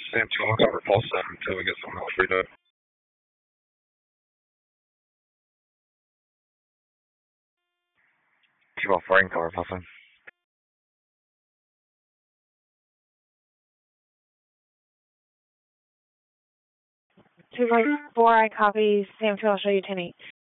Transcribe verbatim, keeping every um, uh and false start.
Sam two, I'll cover false seven until we get someone else freed up. Keep off firing, cover false seven. two five four, I copy. Sam two, I'll show you ten eight.